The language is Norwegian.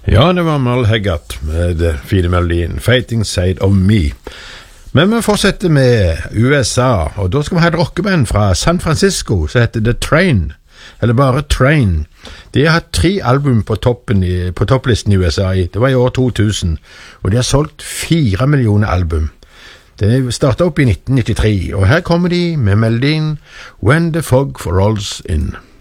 Ja, det var Merle Haggard med fine melodien Fighting Side of Me. Men vi fortsetter med USA, og da skal vi ha et rockeband fra San Francisco som heter The Train, eller bare Train. De har hatt 3 album på topplisten i USA, det var i år 2000, og de har solgt 4 millioner album. Det startet opp i 1993, og her kommer de med melodien When the Fog Rolls In.